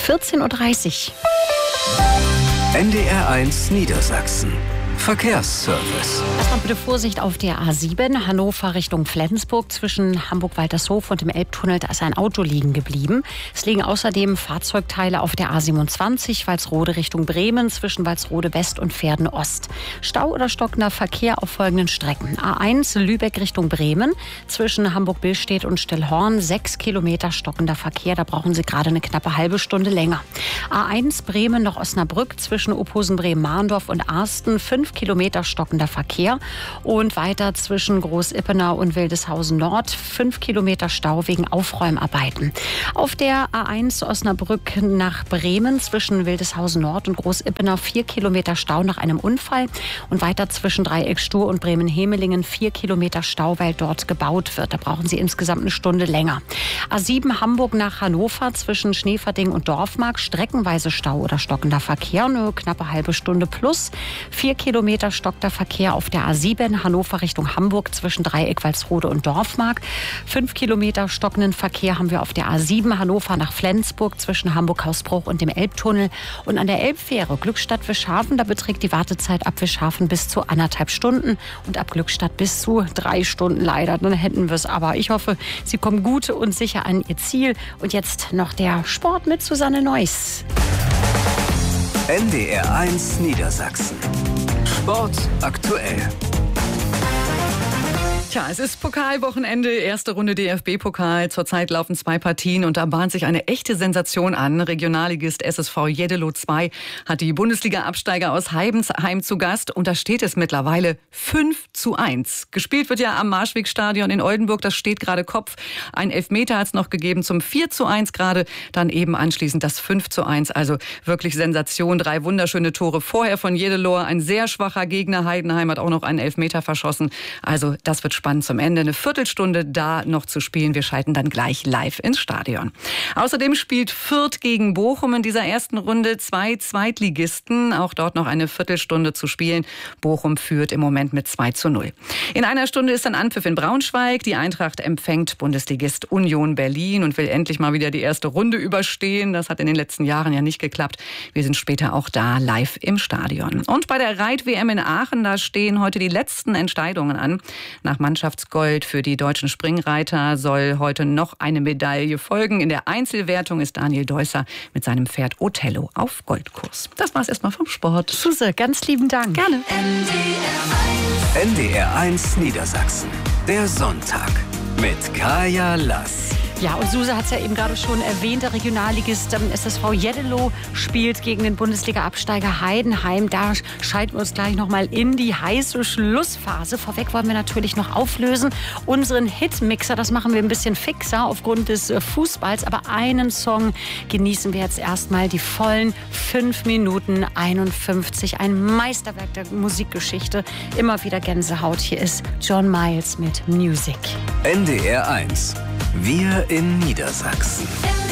14:30 Uhr. NDR1 Niedersachsen. Verkehrsservice. Erstmal bitte Vorsicht auf der A7, Hannover Richtung Flensburg. Zwischen Hamburg-Waltershof und dem Elbtunnel, da ist ein Auto liegen geblieben. Es liegen außerdem Fahrzeugteile auf der A27, Walsrode Richtung Bremen, zwischen Walsrode West und Verden Ost. Stau oder stockender Verkehr auf folgenden Strecken. A1 Lübeck Richtung Bremen, zwischen Hamburg-Billstedt und Stillhorn, 6 Kilometer stockender Verkehr. Da brauchen Sie gerade eine knappe halbe Stunde länger. A1 Bremen nach Osnabrück, zwischen Opposen-Bremen-Mahndorf und Arsten, 5 Kilometer stockender Verkehr. Und weiter zwischen Groß-Ippenau und Wildeshausen Nord, 5 Kilometer Stau wegen Aufräumarbeiten. Auf der A1 Osnabrück nach Bremen, zwischen Wildeshausen Nord und Groß-Ippenau, 4 Kilometer Stau nach einem Unfall. Und weiter zwischen Dreieck-Stur und Bremen-Hemelingen, 4 Kilometer Stau, weil dort gebaut wird. Da brauchen Sie insgesamt eine Stunde länger. A7 Hamburg nach Hannover, zwischen Schneeverding und Dorfmark, streckenweise Stau oder stockender Verkehr, eine knappe halbe Stunde plus. 4 Kilometer stockter Verkehr auf der A7 Hannover Richtung Hamburg, zwischen Dreieck, Walsrode und Dorfmark. 5 Kilometer stockenden Verkehr haben wir auf der A7 Hannover nach Flensburg, zwischen Hamburg-Hausbruch und dem Elbtunnel. Und an der Elbfähre Glückstadt-Wischhafen, da beträgt die Wartezeit ab Wischhafen bis zu 1,5 Stunden und ab Glückstadt bis zu 3 Stunden leider. Dann hätten wir es aber. Ich hoffe, Sie kommen gut und sicher an Ihr Ziel. Und jetzt noch der Sport mit Susanne Neuss. NDR1 Niedersachsen. Sport aktuell. Tja, es ist Pokalwochenende, erste Runde DFB-Pokal. Zurzeit laufen 2 Partien und da bahnt sich eine echte Sensation an. Regionalligist SSV Jeddelo 2 hat die Bundesliga-Absteiger aus Heibensheim zu Gast und da steht es mittlerweile 5:1. Gespielt wird ja am Marschwegstadion in Oldenburg, das steht gerade Kopf. Ein Elfmeter hat es noch gegeben zum 4:1 gerade, dann eben anschließend das 5:1. Also wirklich Sensation, 3 wunderschöne Tore vorher von Jeddelo. Ein sehr schwacher Gegner, Heidenheim hat auch noch einen Elfmeter verschossen. Also das wird spannend zum Ende. Eine Viertelstunde da noch zu spielen. Wir schalten dann gleich live ins Stadion. Außerdem spielt Fürth gegen Bochum in dieser ersten Runde. 2 Zweitligisten. Auch dort noch eine Viertelstunde zu spielen. Bochum führt im Moment mit 2:0. In einer Stunde ist dann Anpfiff in Braunschweig. Die Eintracht empfängt Bundesligist Union Berlin und will endlich mal wieder die erste Runde überstehen. Das hat in den letzten Jahren ja nicht geklappt. Wir sind später auch da live im Stadion. Und bei der Reit-WM in Aachen, da stehen heute die letzten Entscheidungen an. Nach Mannschaftsgold für die deutschen Springreiter soll heute noch eine Medaille folgen. In der Einzelwertung ist Daniel Deusser mit seinem Pferd Othello auf Goldkurs. Das war's erstmal vom Sport. Suse, ganz lieben Dank. Gerne. NDR1 Niedersachsen. Der Sonntag mit Kaya Lass. Ja, und Suse hat es ja eben gerade schon erwähnt, der Regionalligist SSV Jeddelo spielt gegen den Bundesliga-Absteiger Heidenheim. Da schalten wir uns gleich nochmal in die heiße Schlussphase. Vorweg wollen wir natürlich noch auflösen unseren Hitmixer. Das machen wir ein bisschen fixer aufgrund des Fußballs. Aber einen Song genießen wir jetzt erstmal, die vollen 5 Minuten 51. Ein Meisterwerk der Musikgeschichte. Immer wieder Gänsehaut. Hier ist John Miles mit Music. NDR1. Wir in Niedersachsen.